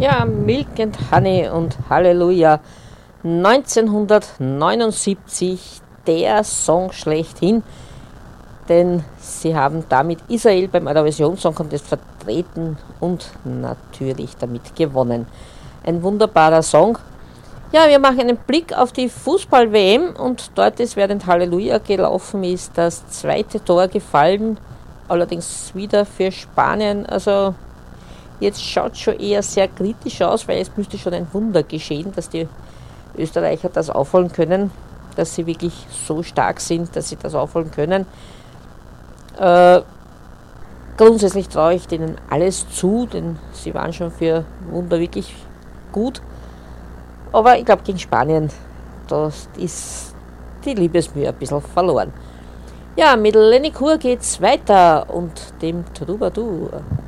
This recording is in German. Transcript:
Ja, Milk and Honey und Halleluja. 1979 der Song schlechthin, denn sie haben damit Israel beim Eurovision Song Contest vertreten und natürlich damit gewonnen. Ein wunderbarer Song. Ja, wir machen einen Blick auf die Fußball-WM und dort ist, während Halleluja gelaufen ist, das zweite Tor gefallen, allerdings wieder für Spanien. Also jetzt schaut schon eher sehr kritisch aus, weil es müsste schon ein Wunder geschehen, dass die Österreicher das aufholen können, dass sie wirklich so stark sind, dass sie das aufholen können. Grundsätzlich traue ich denen alles zu, denn sie waren schon für Wunder wirklich gut. Aber ich glaube, gegen Spanien, da ist die Liebesmühe ein bisschen verloren. Ja, mit Lenny Kur geht's weiter und dem Troubadour.